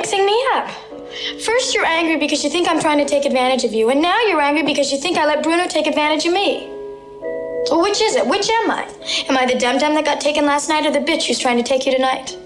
mixing me up. First, you're angry because you think I'm trying to take advantage of you, and now you're angry because you think I let Bruno take advantage of me. So which is it? Which am I? Am I the dum-dum that got taken last night or the bitch who's trying to take you tonight?